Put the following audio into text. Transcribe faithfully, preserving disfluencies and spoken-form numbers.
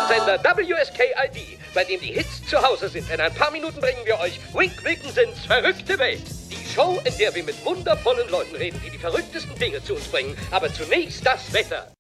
Sender W S K I D, bei dem die Hits zu Hause sind. In ein paar Minuten bringen wir euch Rick Wilkinsons verrückte Welt. Die Show, in der wir mit wundervollen Leuten reden, die die verrücktesten Dinge zu uns bringen. Aber zunächst das Wetter.